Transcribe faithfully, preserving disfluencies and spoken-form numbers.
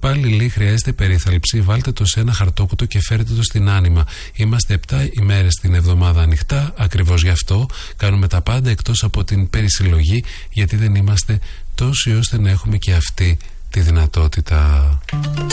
πάλι λέει χρειάζεται περίθαλψη, βάλτε το σε ένα χαρτόκουτο και φέρετε το στην Άνιμα. Είμαστε επτά ημέρες την εβδομάδα ανοιχτά, ακριβώς γι' αυτό κάνουμε τα πάντα εκτός από την περισυλλογή, γιατί δεν είμαστε τόσοι ώστε να έχουμε και αυτή τη δυνατότητα.